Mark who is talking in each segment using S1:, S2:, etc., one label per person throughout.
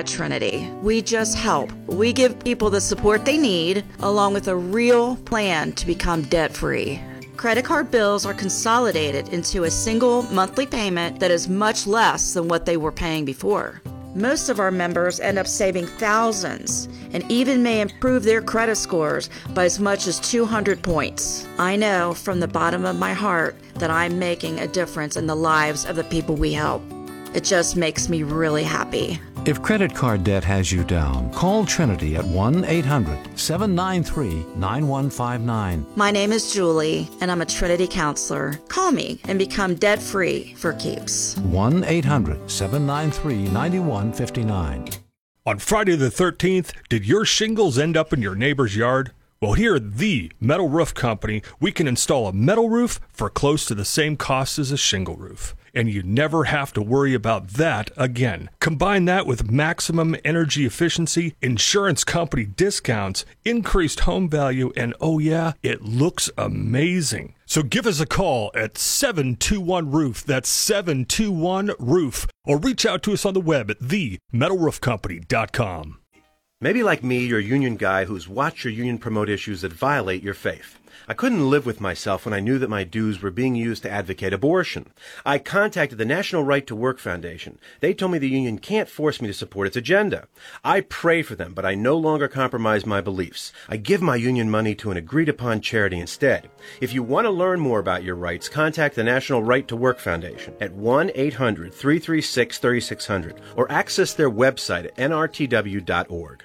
S1: at Trinity. We just help. We give people the support they need, along with a real plan to become debt-free. Credit card bills are consolidated into a single monthly payment that is much less than what they were paying before. Most of our members end up saving thousands and even may improve their credit scores by as much as 200 points. I know from the bottom of my heart that I'm making a difference in the lives of the people we help. It just makes me really happy.
S2: If credit card debt has you down, call Trinity at 1-800-793-9159.
S1: My name is Julie, and I'm a Trinity counselor. Call me and become debt-free for keeps.
S2: 1-800-793-9159.
S3: On Friday the 13th, did your shingles end up in your neighbor's yard? Well, here at the Metal Roof Company, we can install a metal roof for close to the same cost as a shingle roof. And you never have to worry about that again. Combine that with maximum energy efficiency, insurance company discounts, increased home value, and oh yeah, it looks amazing. So give us a call at 721-ROOF. That's 721-ROOF. Or reach out to us on the web at themetalroofcompany.com.
S4: Maybe like me, you're a union guy who's watched your union promote issues that violate your faith. I couldn't live with myself when I knew that my dues were being used to advocate abortion. I contacted the National Right to Work Foundation. They told me the union can't force me to support its agenda. I pray for them, but I no longer compromise my beliefs. I give my union money to an agreed-upon charity instead. If you want to learn more about your rights, contact the National Right to Work Foundation at 1-800-336-3600 or access their website at nrtw.org.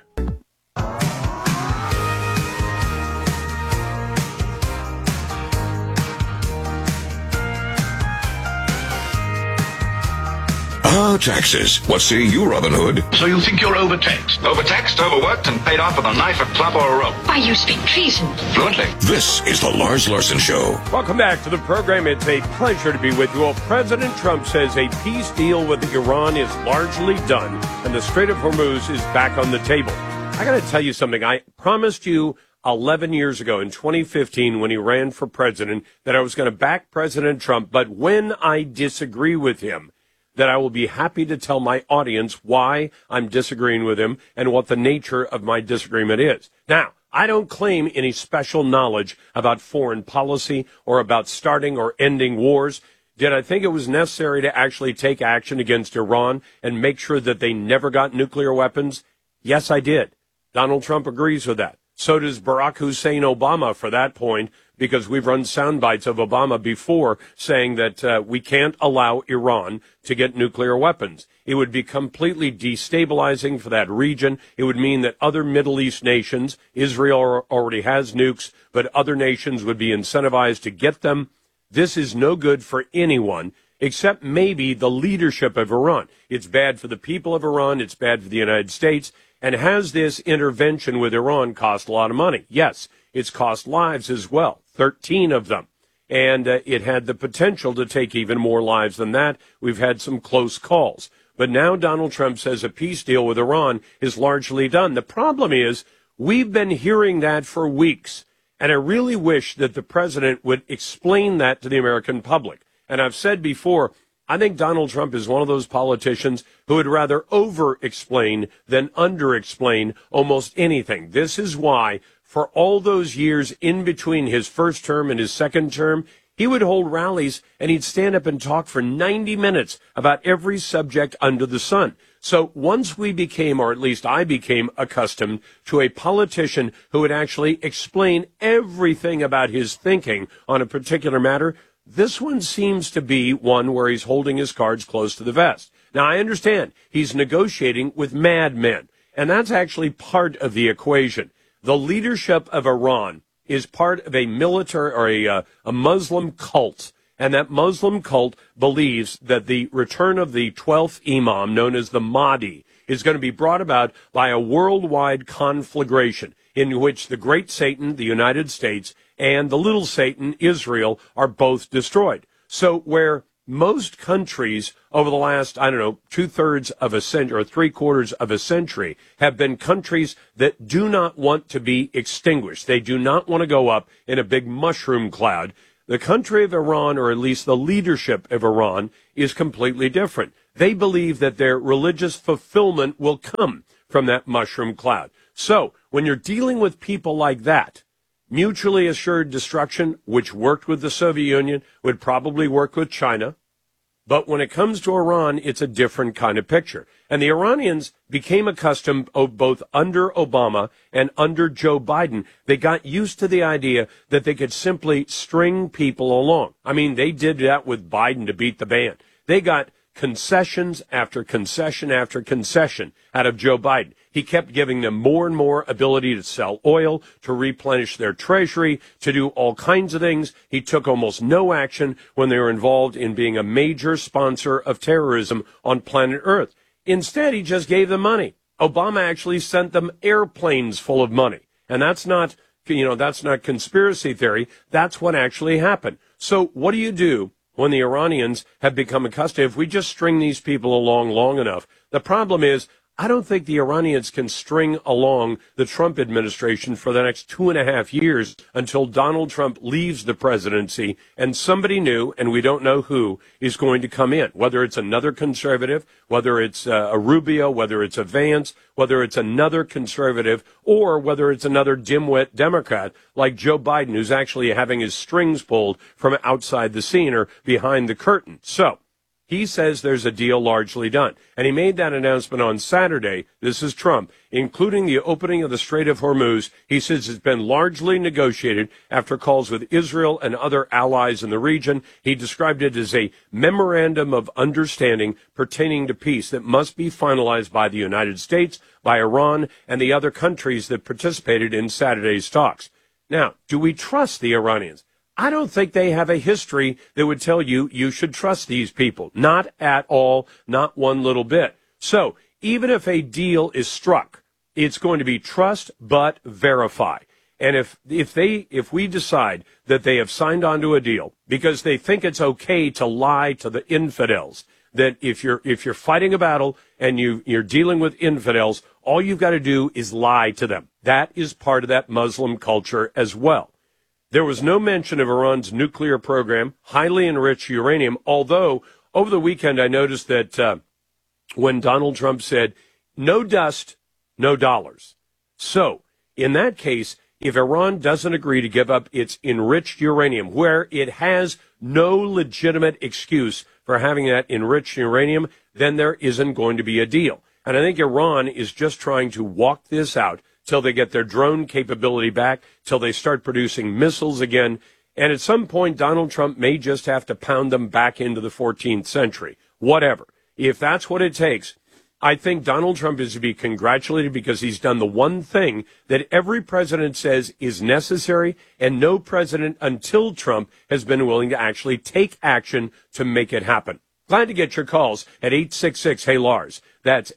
S5: Ah, taxes. What say you, Robin Hood?
S6: So you think you're overtaxed?
S7: Overtaxed, overworked, and paid off with a knife, a club, or a rope.
S8: Why, you speak treason.
S7: Fluently.
S5: This is the Lars Larson Show.
S9: Welcome back to the program. It's a pleasure to be with you. Well, President Trump says a peace deal with Iran is largely done, and the Strait of Hormuz is back on the table. I got to tell you something. I promised you 11 years ago in 2015 when he ran for president that I was going to back President Trump, but when I disagree with him, that I will be happy to tell my audience why I'm disagreeing with him and what the nature of my disagreement is. Now, I don't claim any special knowledge about foreign policy or about starting or ending wars. Did I think it was necessary to actually take action against Iran and make sure that they never got nuclear weapons? Yes, I did. Donald Trump agrees with that. So does Barack Hussein Obama for that point, because we've run sound bites of Obama before saying that we can't allow Iran to get nuclear weapons. It would be completely destabilizing for that region. It would mean that other Middle East nations, Israel already has nukes, but other nations would be incentivized to get them. This is no good for anyone except maybe the leadership of Iran. It's bad for the people of Iran. It's bad for the United States. And has this intervention with Iran cost a lot of money? Yes, it's cost lives as well, 13 of them. And it had the potential to take even more lives than that. We've had some close calls. But now Donald Trump says a peace deal with Iran is largely done. The problem is we've been hearing that for weeks. And I really wish that the president would explain that to the American public. And I've said before, I think Donald Trump is one of those politicians who would rather over-explain than under-explain almost anything. This is why, for all those years in between his first term and his second term, he would hold rallies and he'd stand up and talk for 90 minutes about every subject under the sun. So once we became, or at least I became, accustomed to a politician who would actually explain everything about his thinking on a particular matter, this one seems to be one where he's holding his cards close to the vest. Now, I understand he's negotiating with madmen, and that's actually part of the equation. The leadership of Iran is part of a military or a Muslim cult, and that Muslim cult believes that the return of the 12th Imam, known as the Mahdi, is going to be brought about by a worldwide conflagration in which the great Satan, the United States, and the little Satan, Israel, are both destroyed. So where most countries over the last, 2/3 of a century or 3/4 of a century have been countries that do not want to be extinguished. They do not want to go up in a big mushroom cloud. The country of Iran, or at least the leadership of Iran, is completely different. They believe that their religious fulfillment will come from that mushroom cloud. So when you're dealing with people like that, mutually assured destruction, which worked with the Soviet Union, would probably work with China. But when it comes to Iran, it's a different kind of picture. And the Iranians became accustomed, both under Obama and under Joe Biden, they got used to the idea that they could simply string people along. I mean, they did that with Biden to beat the band. They got concessions after concession after concession out of Joe Biden. He kept giving them more and more ability to sell oil, to replenish their treasury, to do all kinds of things. He took almost no action when they were involved in being a major sponsor of terrorism on planet Earth. Instead, he just gave them money. Obama actually sent them airplanes full of money. And that's not, that's not conspiracy theory. That's what actually happened. So what do you do when the Iranians have become accustomed? If we just string these people along long enough, the problem is, I don't think the Iranians can string along the Trump administration for the next 2.5 years until Donald Trump leaves the presidency and somebody new, and we don't know who, is going to come in. Whether it's another conservative, whether it's a Rubio, whether it's a Vance, whether it's another conservative, or whether it's another dimwit Democrat like Joe Biden, who's actually having his strings pulled from outside the scene or behind the curtain. So he says there's a deal largely done. And he made that announcement on Saturday. This is Trump, including the opening of the Strait of Hormuz. He says it's been largely negotiated after calls with Israel and other allies in the region. He described it as a memorandum of understanding pertaining to peace that must be finalized by the United States, by Iran, and the other countries that participated in Saturday's talks. Now, do we trust the Iranians? I don't think they have a history that would tell you you should trust these people. Not at all, not one little bit. So even if a deal is struck, it's going to be trust but verify. And if we decide that they have signed on to a deal because they think it's okay to lie to the infidels, that if you're fighting a battle and you're dealing with infidels, all you've got to do is lie to them. That is part of that Muslim culture as well. There was no mention of Iran's nuclear program, highly enriched uranium, although over the weekend I noticed that when Donald Trump said, no dust, no dollars. So in that case, if Iran doesn't agree to give up its enriched uranium, where it has no legitimate excuse for having that enriched uranium, then there isn't going to be a deal. And I think Iran is just trying to walk this out till they get their drone capability back, till they start producing missiles again. And at some point, Donald Trump may just have to pound them back into the 14th century. Whatever. If that's what it takes, I think Donald Trump is to be congratulated because he's done the one thing that every president says is necessary, and no president until Trump has been willing to actually take action to make it happen. Glad to get your calls at 866-HEY-LARS. That's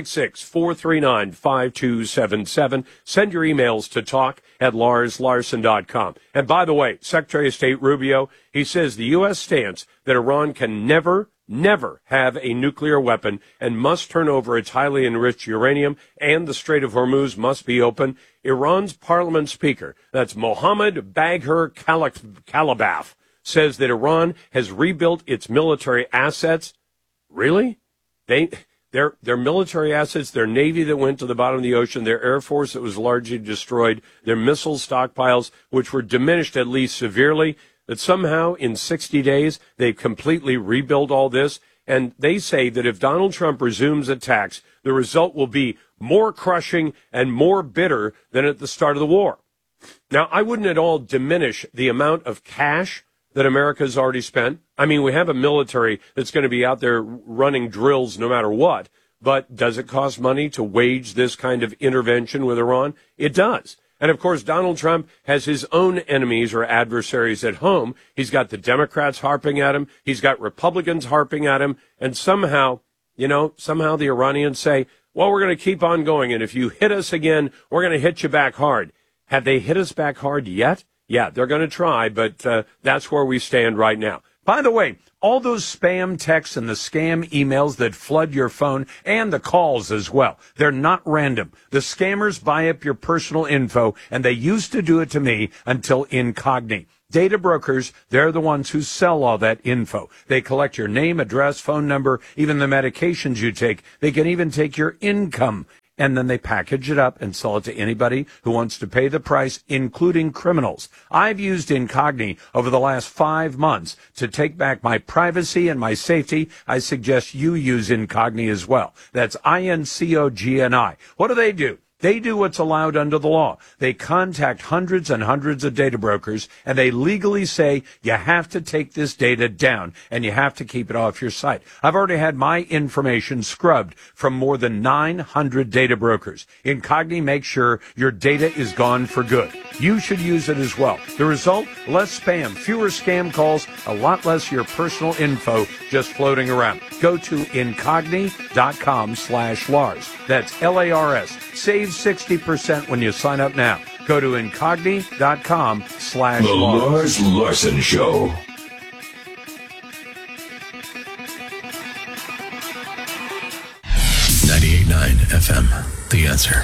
S9: 866-439-5277. Send your emails to talk@LarsLarson.com. And by the way, Secretary of State Rubio, he says the U.S. stance that Iran can never have a nuclear weapon and must turn over its highly enriched uranium, and the Strait of Hormuz must be open. Iran's parliament speaker, that's Mohammad Bagher Kalibaf, says that Iran has rebuilt its military assets. Really? Their military assets, their navy that went to the bottom of the ocean, their air force that was largely destroyed, their missile stockpiles, which were diminished at least severely, that somehow in 60 days they completely rebuilt all this. And they say that if Donald Trump resumes attacks, the result will be more crushing and more bitter than at the start of the war. Now, I wouldn't at all diminish the amount of cash that America's already spent. I mean, we have a military that's going to be out there running drills no matter what. But does it cost money to wage this kind of intervention with Iran? It does. And, of course, Donald Trump has his own enemies or adversaries at home. He's got the Democrats harping at him. He's got Republicans harping at him. And somehow the Iranians say, well, we're going to keep on going. And if you hit us again, we're going to hit you back hard. Have they hit us back hard yet? Yeah, they're going to try, but that's where we stand right now. By the way, all those spam texts and the scam emails that flood your phone and the calls as well, they're not random. The scammers buy up your personal info, and they used to do it to me until Incogni. Data brokers, they're the ones who sell all that info. They collect your name, address, phone number, even the medications you take. They can even take your income. And then they package it up and sell it to anybody who wants to pay the price, including criminals. I've used Incogni over the last 5 months to take back my privacy and my safety. I suggest you use Incogni as well. That's INCOGNI. What do? They do what's allowed under the law. They contact hundreds and hundreds of data brokers, and they legally say you have to take this data down, and you have to keep it off your site. I've already had my information scrubbed from more than 900 data brokers. Incogni makes sure your data is gone for good. You should use it as well. The result? Less spam, fewer scam calls, a lot less of your personal info just floating around. Go to incogni.com/Lars. That's LARS. Save 60% when you sign up now. Go to incogni.com/Lars.
S5: The Lars Larson Show.
S6: .9 FM, The Answer.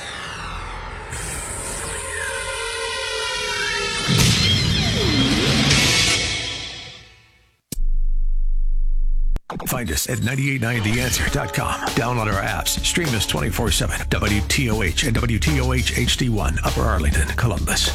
S6: Find us at 989theanswer.com. Download our apps. Stream us 24/7. WTOH and WTOH HD1, Upper Arlington, Columbus.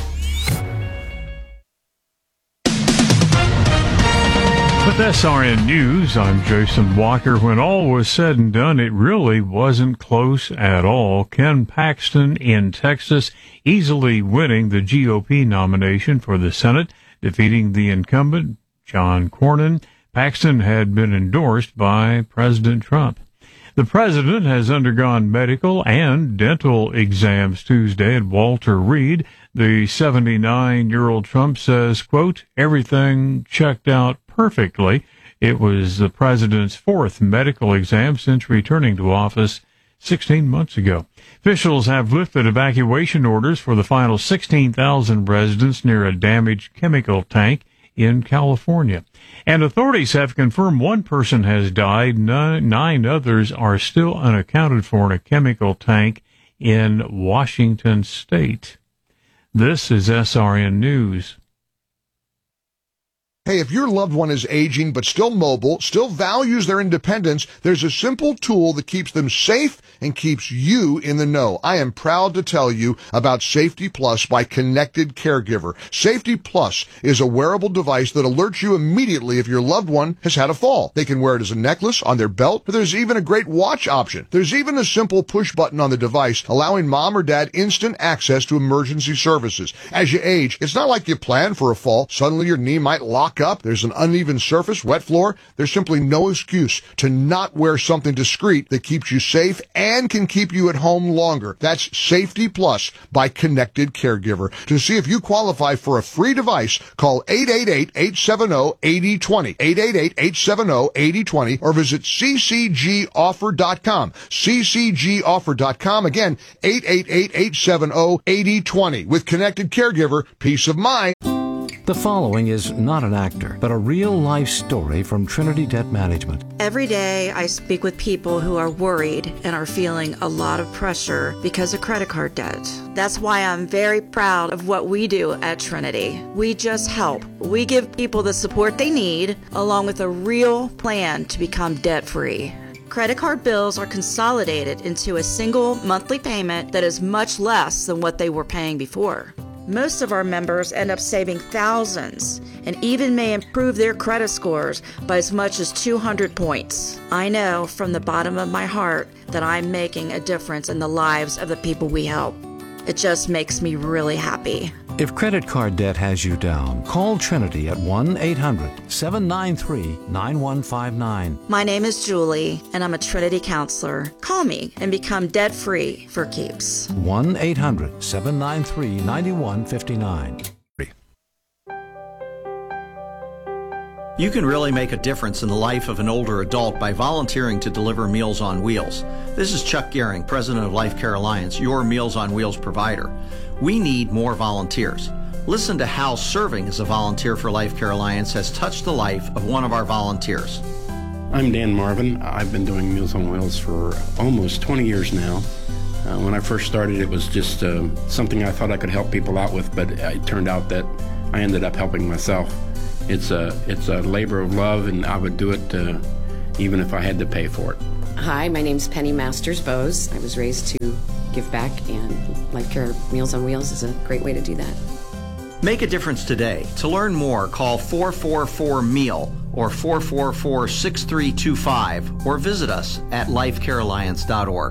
S8: With SRN News, I'm Jason Walker. When all was said and done, it really wasn't close at all. Ken Paxton in Texas easily winning the GOP nomination for the Senate, defeating the incumbent, John Cornyn. Paxton had been endorsed by President Trump. The president has undergone medical and dental exams Tuesday at Walter Reed. The 79-year-old Trump says, quote, everything checked out perfectly. It was the president's fourth medical exam since returning to office 16 months ago. Officials have lifted evacuation orders for the final 16,000 residents near a damaged chemical tank in California. And authorities have confirmed one person has died. Nine others are still unaccounted for in a chemical tank in Washington State. This is SRN News.
S10: Hey, if your loved one is aging but still mobile, still values their independence, there's a simple tool that keeps them safe and keeps you in the know. I am proud to tell you about Safety Plus by Connected Caregiver. Safety Plus is a wearable device that alerts you immediately if your loved one has had a fall. They can wear it as a necklace, on their belt, but there's even a great watch option. There's even a simple push button on the device allowing mom or dad instant access to emergency services. As you age, it's not like you plan for a fall. Suddenly your knee might lock up, there's an uneven surface, wet floor. There's simply no excuse to not wear something discreet that keeps you safe and can keep you at home longer. That's Safety Plus by Connected Caregiver. To see if you qualify for a free device, call 888-870-8020, 888-870-8020, or visit ccgoffer.com, ccgoffer.com. Again, 888-870-8020. With Connected Caregiver, peace of mind.
S2: The following is not an actor, but a real-life story from Trinity Debt Management.
S1: Every day I speak with people who are worried and are feeling a lot of pressure because of credit card debt. That's why I'm very proud of what we do at Trinity. We just help. We give people the support they need, along with a real plan to become debt-free. Credit card bills are consolidated into a single monthly payment that is much less than what they were paying before. Most of our members end up saving thousands and even may improve their credit scores by as much as 200 points. I know from the bottom of my heart that I'm making a difference in the lives of the people we help. It just makes me really happy.
S2: If credit card debt has you down, call Trinity at 1-800-793-9159.
S1: My name is Julie, and I'm a Trinity counselor. Call me and become debt-free for keeps.
S2: 1-800-793-9159.
S11: You can really make a difference in the life of an older adult by volunteering to deliver Meals on Wheels. This is Chuck Gehring, president of Life Care Alliance, your Meals on Wheels provider. We need more volunteers. Listen to how serving as a volunteer for Life Care Alliance has touched the life of one of our volunteers.
S12: I'm Dan Marvin. I've been doing Meals on Wheels for almost 20 years now. When I first started, it was just something I thought I could help people out with, but it turned out that I ended up helping myself. It's a labor of love, and I would do it even if I had to pay for it.
S13: Hi, my name's Penny Masters Bose. I was raised to give back, and Life Care Meals on Wheels is a great way to do that.
S11: Make a difference today. To learn more, call 444-MEAL or 444-6325 or visit us at lifecarealliance.org.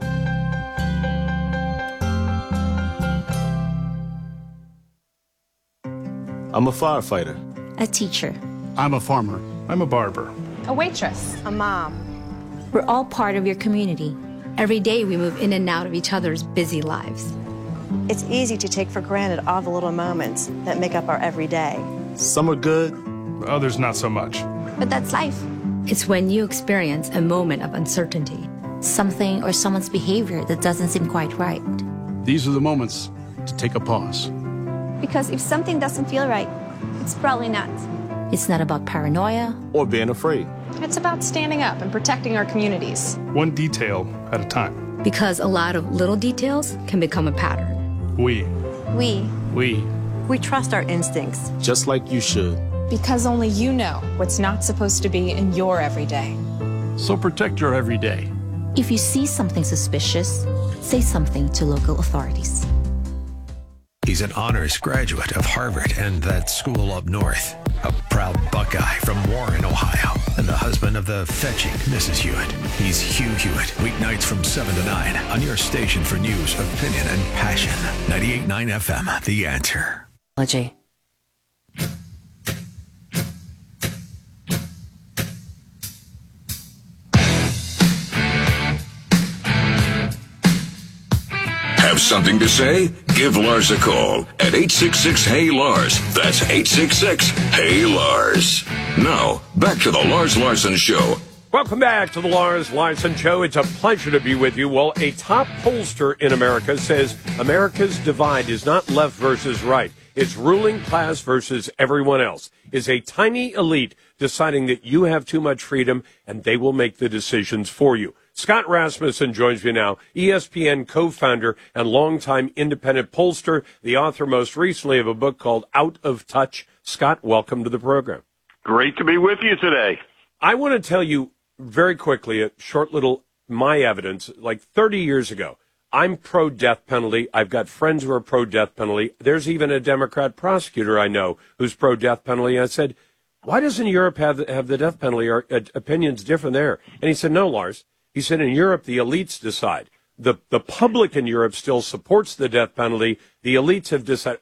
S14: I'm a firefighter.
S15: A teacher.
S16: I'm a farmer. I'm a barber.
S17: A waitress. A mom.
S15: We're all part of your community. Every day we move in and out of each other's busy lives.
S18: It's easy to take for granted all the little moments that make up our everyday.
S14: Some are good,
S16: others not so much.
S15: But that's life. It's when you experience a moment of uncertainty, something or someone's behavior that doesn't seem quite right.
S16: These are the moments to take a pause.
S19: Because if something doesn't feel right, it's probably not.
S15: It's not about paranoia
S14: or being afraid.
S17: It's about standing up and protecting our communities.
S16: One detail at a time.
S15: Because a lot of little details can become a pattern.
S16: We
S18: trust our instincts.
S14: Just like you should.
S17: Because only you know what's not supposed to be in your everyday.
S16: So protect your everyday.
S15: If you see something suspicious, say something to local authorities.
S6: He's an honors graduate of Harvard and that school up north. A proud Buckeye from Warren, Ohio, and the husband of the fetching Mrs. Hewitt. He's Hugh Hewitt, weeknights from 7 to 9 on your station for news, opinion, and passion. 98.9 FM, The Answer.
S13: Leggy.
S5: Have something to say? Give Lars a call at 866-HEY-LARS. That's 866-HEY-LARS. Now, back to the Lars Larson Show.
S9: Welcome back to the Lars Larson Show. It's a pleasure to be with you. Well, a top pollster in America says America's divide is not left versus right. It's ruling class versus everyone else. It's a tiny elite deciding that you have too much freedom and they will make the decisions for you. Scott Rasmussen joins me now, ESPN co-founder and longtime independent pollster, the author most recently of a book called Out of Touch. Scott, welcome to the program.
S20: Great to be with you today.
S9: I want to tell you very quickly a short little my evidence. Like 30 years ago, I'm pro-death penalty. I've got friends who are pro-death penalty. There's even a Democrat prosecutor I know who's pro-death penalty. I said, why doesn't Europe have the death penalty? Or opinions different there? And he said, no, Lars. He said in Europe, the elites decide. The public in Europe still supports the death penalty. The elites have decided,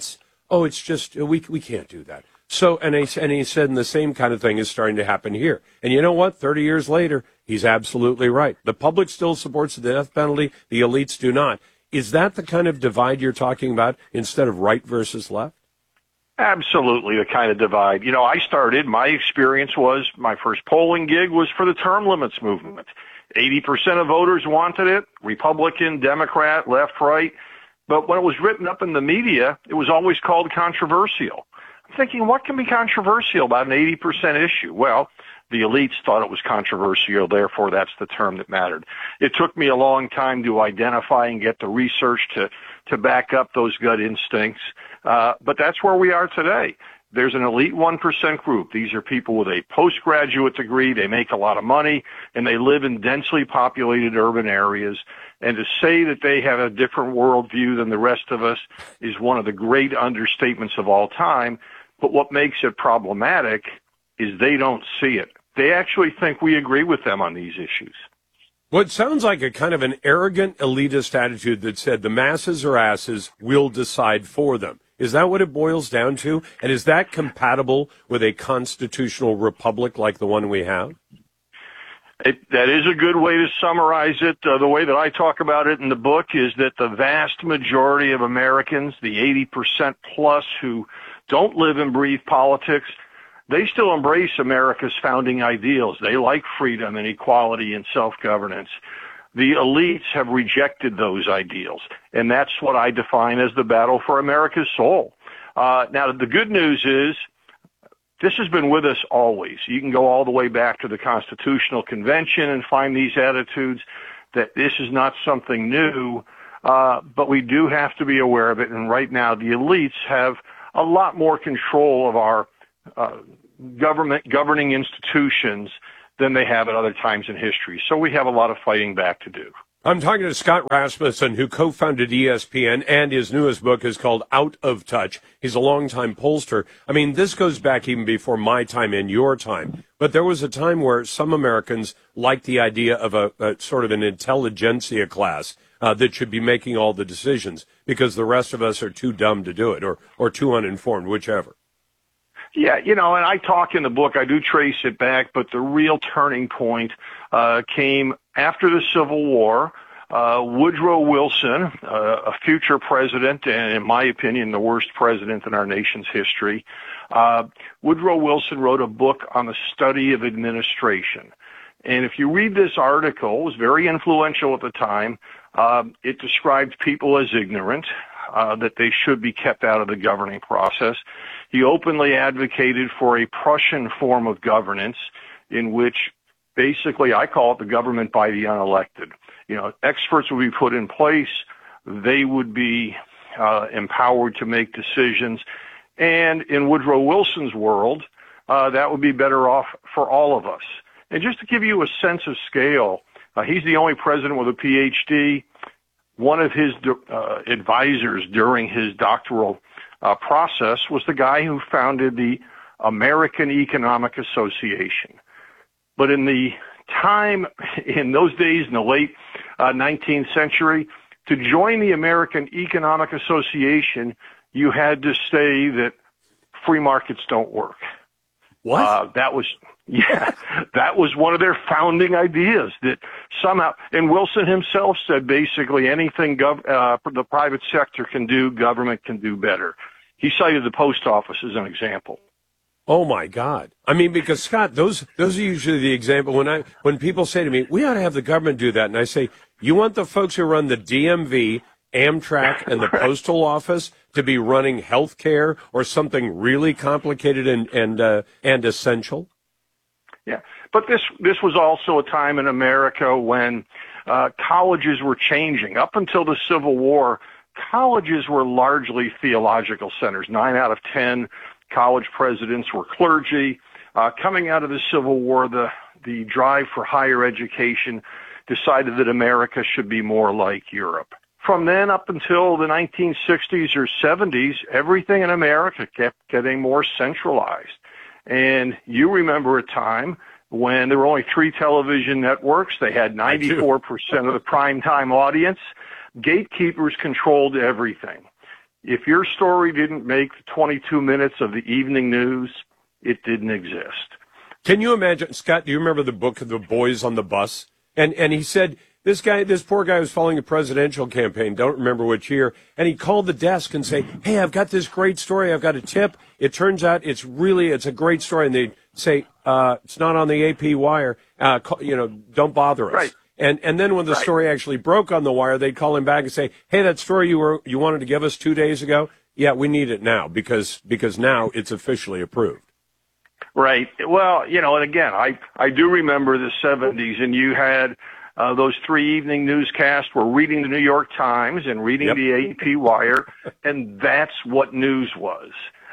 S9: it's just, we can't do that. So, and he said, and the same kind of thing is starting to happen here. And you know what? 30 years later, he's absolutely right. The public still supports the death penalty. The elites do not. Is that the kind of divide you're talking about instead of right versus left?
S20: Absolutely, the kind of divide. You know, my experience was, my first polling gig was for the term limits movement. 80% of voters wanted it, Republican, Democrat, left, right. But when it was written up in the media, it was always called controversial. I'm thinking, what can be controversial about an 80% issue? Well, the elites thought it was controversial, therefore that's the term that mattered. It took me a long time to identify and get the research to back up those gut instincts. But that's where we are today. There's an elite 1% group. These are people with a postgraduate degree. They make a lot of money, and they live in densely populated urban areas. And to say that they have a different worldview than the rest of us is one of the great understatements of all time. But what makes it problematic is they don't see it. They actually think we agree with them on these issues.
S9: Well, it sounds like a kind of an arrogant elitist attitude that said the masses are asses, we'll decide for them. Is that what it boils down to? And is that compatible with a constitutional republic like the one we have?
S20: That is a good way to summarize it. The way that I talk about it in the book is that the vast majority of Americans, the 80% plus who don't live and breathe politics, they still embrace America's founding ideals. They like freedom and equality and self-governance. The elites have rejected those ideals, and that's what I define as the battle for America's soul. Now, the good news is this has been with us always. You can go all the way back to the Constitutional Convention and find these attitudes, that this is not something new, but we do have to be aware of it. And right now, the elites have a lot more control of our governing institutions than they have at other times in history. So we have a lot of fighting back to do.
S9: I'm talking to Scott Rasmussen, who co-founded ESPN, and his newest book is called Out of Touch. He's a longtime pollster. I mean, this goes back even before my time and your time. But there was a time where some Americans liked the idea of a sort of an intelligentsia class that should be making all the decisions because the rest of us are too dumb to do it or too uninformed, whichever.
S20: Yeah, and I talk in the book, I do trace it back, but the real turning point came after the Civil War. Woodrow Wilson, a future president, and in my opinion, the worst president in our nation's history, Woodrow Wilson wrote a book on the study of administration. And if you read this article, it was very influential at the time. It described people as ignorant, that they should be kept out of the governing process. He openly advocated for a Prussian form of governance in which basically I call it the government by the unelected. Experts would be put in place. They would be empowered to make decisions. And in Woodrow Wilson's world, that would be better off for all of us. And just to give you a sense of scale, he's the only president with a PhD. One of his advisors during his doctoral process was the guy who founded the American Economic Association. But in the time, in those days, in the late 19th century, to join the American Economic Association, you had to say that free markets don't work.
S9: What?
S20: That was one of their founding ideas, that somehow, and Wilson himself said basically anything the private sector can do, government can do better. He cited the post office as an example.
S9: Oh my God! I mean, because Scott, those are usually the example when people say to me, "We ought to have the government do that," and I say, "You want the folks who run the DMV, Amtrak, and the postal office to be running health care or something really complicated and essential?"
S20: Yeah, but this was also a time in America when colleges were changing. Up until the Civil War, colleges were largely theological centers. 9 out of 10 college presidents were clergy. Coming out of the Civil War, the drive for higher education decided that America should be more like Europe. From then up until the 1960s or 70s, everything in America kept getting more centralized. And you remember a time when there were only 3 television networks. They had 94% of the primetime audience. Gatekeepers controlled everything. If your story didn't make the 22 minutes of the evening news, it didn't exist.
S9: Can you imagine, Scott, do you remember the book of The Boys on the Bus? And he said, this poor guy was following a presidential campaign, don't remember which year, and he called the desk and say, "Hey, I've got this great story, I've got a tip. It turns out it's a great story." And they'd say, "It's not on the AP wire, don't bother us."
S20: Right.
S9: And then when the story actually broke on the wire, they'd call him back and say, "Hey, that story you wanted to give us 2 days ago, yeah, we need it now because now it's officially approved."
S20: Right. Well, and again, I do remember the 70s, and you had those 3 evening newscasts were reading the New York Times and reading the AP wire, and that's what news was.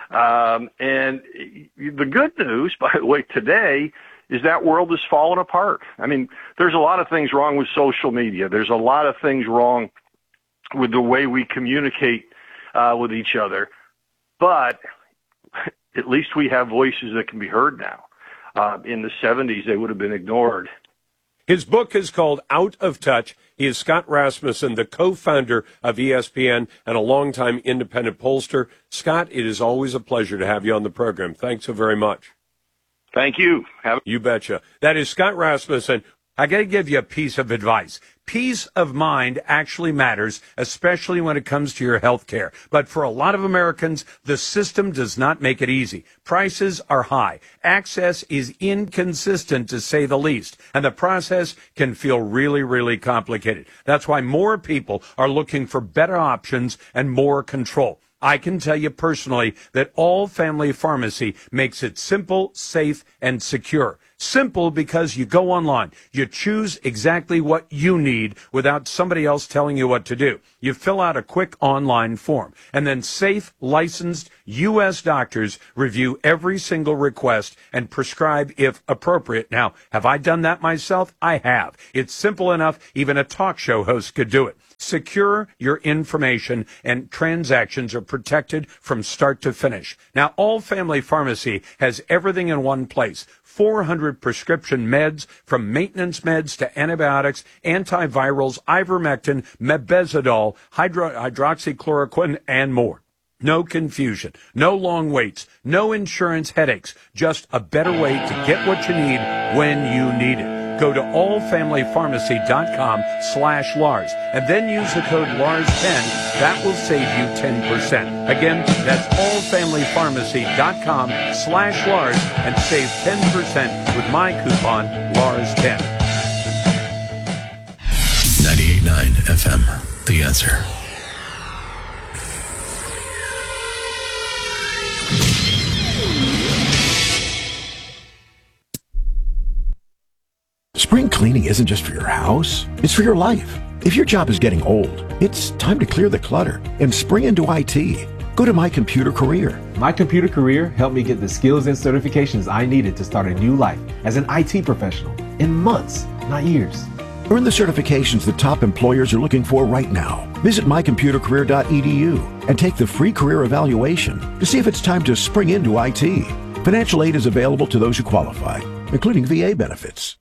S20: And the good news, by the way, today is that world has fallen apart. I mean, there's a lot of things wrong with social media. There's a lot of things wrong with the way we communicate with each other. But at least we have voices that can be heard now. In the 70s, they would have been ignored.
S9: His book is called Out of Touch. He is Scott Rasmussen, the co-founder of ESPN and a longtime independent pollster. Scott, it is always a pleasure to have you on the program. Thanks so very much.
S20: Thank you.
S9: You betcha. That is Scott Rasmussen. I got to give you a piece of advice. Peace of mind actually matters, especially when it comes to your health care. But for a lot of Americans, the system does not make it easy. Prices are high. Access is inconsistent, to say the least. And the process can feel really, really complicated. That's why more people are looking for better options and more control. I can tell you personally that All Family Pharmacy makes it simple, safe, and secure. Simple because you go online. You choose exactly what you need without somebody else telling you what to do. You fill out a quick online form, and then safe, licensed U.S. doctors review every single request and prescribe if appropriate. Now, have I done that myself? I have. It's simple enough, even a talk show host could do it. Secure your information, and transactions are protected from start to finish. Now, All Family Pharmacy has everything in one place. 400 prescription meds, from maintenance meds to antibiotics, antivirals, ivermectin, mebendazole, hydroxychloroquine, and more. No confusion, no long waits, no insurance headaches, just a better way to get what you need when you need it. Go to allfamilypharmacy.com/Lars and then use the code LARS10. That will save you 10%. Again, that's allfamilypharmacy.com/Lars and save 10% with my coupon LARS10.
S6: 98.9 FM, The Answer.
S21: Spring cleaning isn't just for your house, it's for your life. If your job is getting old, it's time to clear the clutter and spring into IT. Go to My Computer Career.
S22: My Computer Career helped me get the skills and certifications I needed to start a new life as an IT professional in months, not years.
S21: Earn the certifications that top employers are looking for right now. Visit mycomputercareer.edu and take the free career evaluation to see if it's time to spring into IT. Financial aid is available to those who qualify, including VA benefits.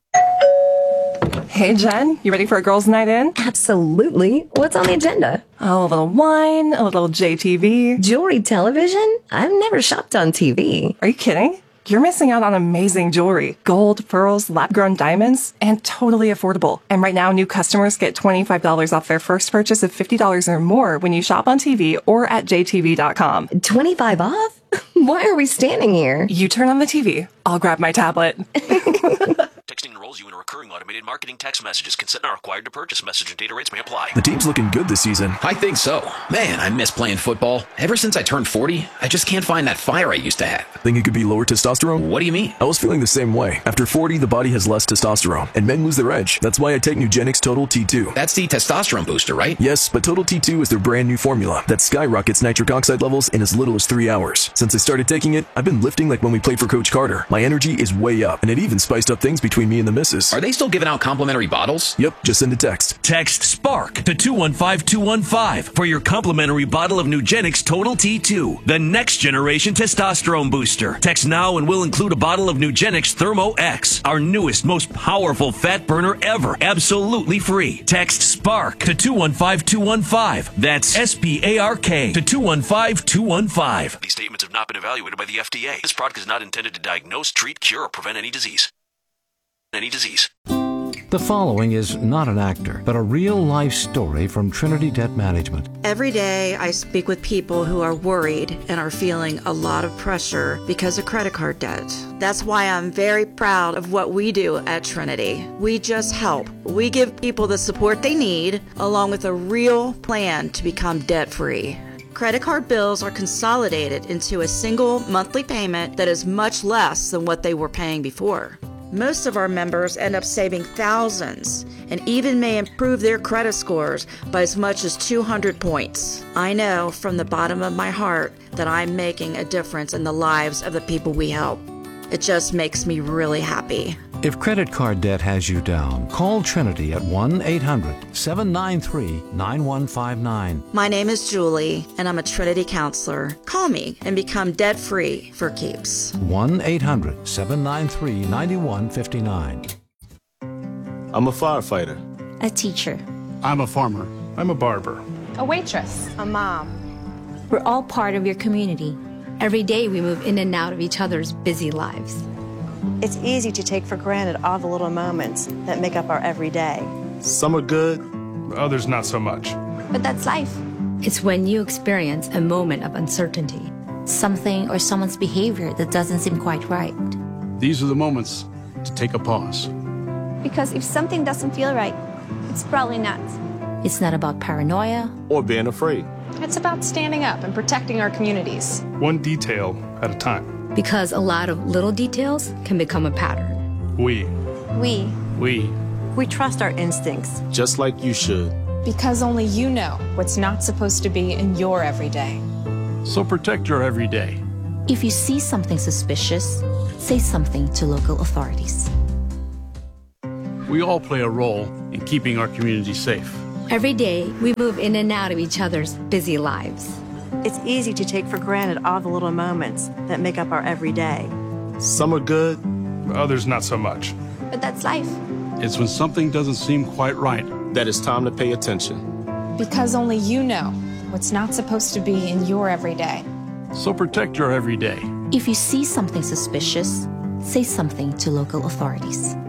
S23: Hey, Jen, you ready for a girls' night in?
S24: Absolutely. What's on the agenda?
S23: Oh, a little wine, a little JTV.
S24: Jewelry television? I've never shopped on TV.
S23: Are you kidding? You're missing out on amazing jewelry. Gold, pearls, lab-grown diamonds, and totally affordable. And right now, new customers get $25 off their first purchase of $50 or more when you shop on TV or at jtv.com.
S24: 25 off? Why are we standing here?
S23: You turn on the TV. I'll grab my tablet.
S25: Texting enrolls you in a recurring automated marketing text messages. Consent not required to purchase. Message and data rates may apply.
S26: The team's looking good this season.
S27: I think so. Man, I miss playing football. Ever since I turned 40, I just can't find that fire I used to have.
S26: Think it could be lower testosterone?
S27: What do you mean?
S26: I was feeling the same way. After 40, the body has less testosterone, and men lose their edge. That's why I take Nugenix Total T2.
S27: That's the testosterone booster, right?
S26: Yes, but Total T2 is their brand new formula that skyrockets nitric oxide levels in as little as 3 hours. Since I started taking it, I've been lifting like when we played for Coach Carter. My energy is way up, and it even spiced up things between me and the missus.
S27: Are they still giving out complimentary bottles?
S26: Yep, just send a text.
S28: Text SPARK to 215-215 for your complimentary bottle of Nugenix Total T2, the next generation testosterone booster. Text now and we'll include a bottle of Nugenix Thermo X, our newest, most powerful fat burner ever, absolutely free. Text SPARK to 215-215. That's SPARK to 215-215.
S25: These statements have not been evaluated by the FDA. This product is not intended to diagnose, treat, cure, or prevent any disease.
S2: The following is not an actor, but a real-life story from Trinity Debt Management.
S1: Every day, I speak with people who are worried and are feeling a lot of pressure because of credit card debt. That's why I'm very proud of what we do at Trinity. We just help. We give people the support they need, along with a real plan to become debt-free. Credit card bills are consolidated into a single monthly payment that is much less than what they were paying before. Most of our members end up saving thousands and even may improve their credit scores by as much as 200 points. I know from the bottom of my heart that I'm making a difference in the lives of the people we help. It just makes me really happy.
S2: If credit card debt has you down, call Trinity at 1-800-793-9159.
S1: My name is Julie, and I'm a Trinity counselor. Call me and become debt-free for keeps.
S2: 1-800-793-9159.
S14: I'm a firefighter.
S15: A teacher.
S16: I'm a farmer. I'm a barber.
S17: A waitress.
S18: A mom.
S15: We're all part of your community. Every day we move in and out of each other's busy lives.
S18: It's easy to take for granted all the little moments that make up our everyday.
S14: Some are good.
S16: Others not so much.
S15: But that's life. It's when you experience a moment of uncertainty, something or someone's behavior that doesn't seem quite right.
S16: These are the moments to take a pause.
S19: Because if something doesn't feel right, it's probably not.
S15: It's not about paranoia
S14: or being afraid.
S17: It's about standing up and protecting our communities.
S16: One detail at a time.
S15: Because a lot of little details can become a pattern.
S16: We.
S18: We trust our instincts.
S14: Just like you should.
S17: Because only you know what's not supposed to be in your everyday.
S16: So protect your everyday.
S15: If you see something suspicious, say something to local authorities.
S16: We all play a role in keeping our community safe.
S15: Every day, we move in and out of each other's busy lives.
S18: It's easy to take for granted all the little moments that make up our everyday.
S14: Some are good,
S16: Others not so much.
S19: But that's life.
S16: It's when something doesn't seem quite right
S14: that it's time to pay attention.
S17: Because only you know what's not supposed to be in your everyday.
S16: So protect your everyday.
S15: If you see something suspicious, say something to local authorities.